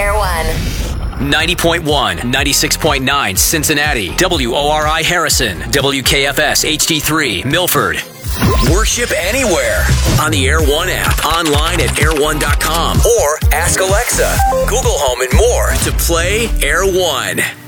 Air One. 90.1, 96.9 Cincinnati, WORI Harrison, WKFS HD3 Milford. Worship anywhere on the Air One app, online at air1.com, or ask Alexa, Google Home, and more to play Air One.